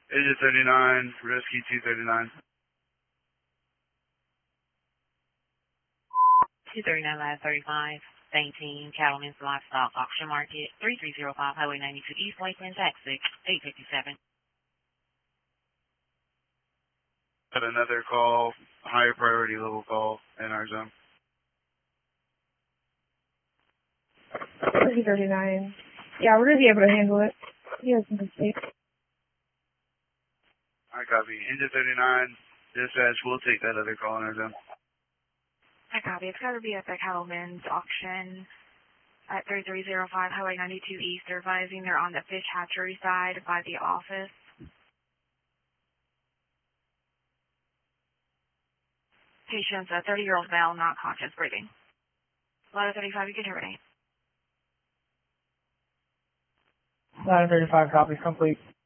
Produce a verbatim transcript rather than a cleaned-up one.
Agent thirty-nine, Rescue two thirty-nine. two thirty-nine, Lab thirty-five, Saintine, Cattlemen's Livestock Auction Market, three three zero five, Highway ninety-two East, Lakeland, Texas, eight fifty-seven. Got another call, higher priority level call in our zone. two thirty-nine. Yeah, we're going to be able to handle it. He has some mistakes. I copy. Engine thirty-nine, dispatch, we'll take that other call in our zone. I copy. It's got to be at the Cattlemen's auction at three three zero five, Highway ninety-two East. They're advising they're on the fish hatchery side by the office. Patient's a thirty-year-old male, not conscious, breathing. Ladder thirty-five, you can terminate. Ladder thirty-five, copy, complete.